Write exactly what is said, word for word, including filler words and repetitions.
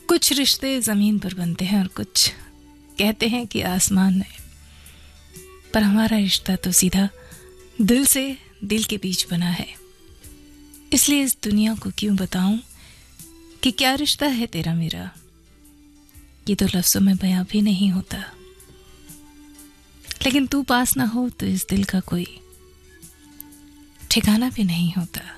कुछ रिश्ते ज़मीन पर बनते हैं और कुछ कहते हैं कि आसमान में, पर हमारा रिश्ता तो सीधा दिल से दिल के बीच बना है। इसलिए इस दुनिया को क्यों बताऊं कि क्या रिश्ता है तेरा मेरा, ये तो लफ्जों में बयां भी नहीं होता। लेकिन तू पास ना हो तो इस दिल का कोई ठिकाना भी नहीं होता।